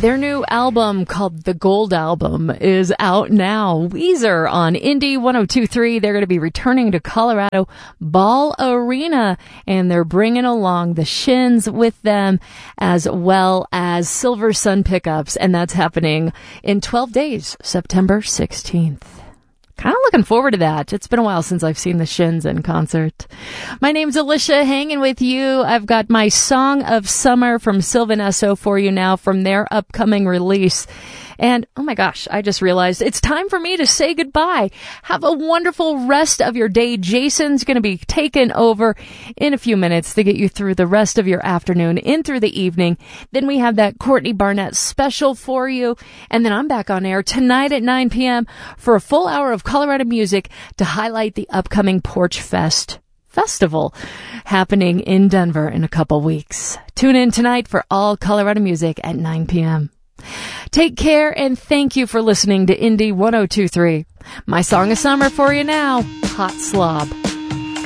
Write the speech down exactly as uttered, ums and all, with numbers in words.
Their new album called The Gold Album is out now. Weezer on Indie one oh two point three. They're going to be returning to Colorado Ball Arena, and they're bringing along the Shins with them, as well as Silver Sun Pickups, and that's happening in twelve days, September sixteenth. Kind of looking forward to that. It's been a while since I've seen the Shins in concert. My name's Alicia, hanging with you. I've got my Song of Summer from Sylvan Esso for you now from their upcoming release. And, oh my gosh, I just realized it's time for me to say goodbye. Have a wonderful rest of your day. Jason's going to be taking over in a few minutes to get you through the rest of your afternoon, in through the evening. Then we have that Courtney Barnett special for you. And then I'm back on air tonight at nine p.m. for a full hour of Colorado music to highlight the upcoming Porch Fest Festival happening in Denver in a couple weeks. Tune in tonight for all Colorado music at nine p.m. Take care, and thank you for listening to Indie one oh two point three. My Song of Summer for you now, Hot Slob.